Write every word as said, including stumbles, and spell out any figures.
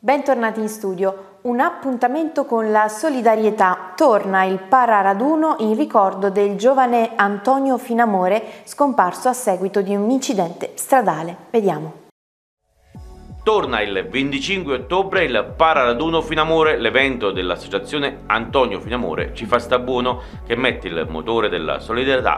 Bentornati in studio. Un appuntamento con la solidarietà. Torna il Pararaduno in ricordo del giovane Antonio Finamore, scomparso a seguito di un incidente stradale. Vediamo. Torna il venticinque ottobre il Pararaduno Finamore, l'evento dell'associazione Antonio Finamore Ci fa sta buono, che mette il motore della solidarietà